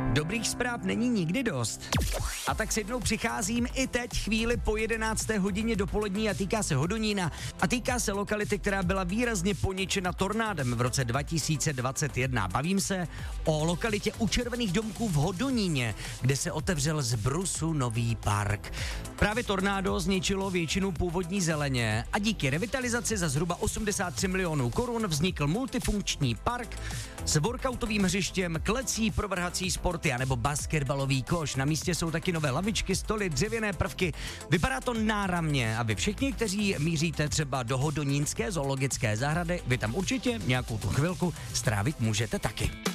Dobrých zpráv není nikdy dost. A tak s jednou přicházím i teď chvíli po 11. hodině dopolední a týká se Hodonína a týká se lokality, která byla výrazně poničena tornádem v roce 2021. Bavím se o lokalitě u Červených domků v Hodoníně, kde se otevřel z brusu nový park. Právě tornádo zničilo většinu původní zeleně a díky revitalizaci za zhruba 83 milionů korun vznikl multifunkční park s workoutovým hřištěm, klecí pro vrhací sporty anebo basketbalový koš. Na místě jsou taky nové lavičky, stoly, dřevěné prvky. Vypadá to náramně a vy všichni, kteří míříte třeba do Hodonínské zoologické zahrady, vy tam určitě nějakou tu chvilku strávit můžete taky.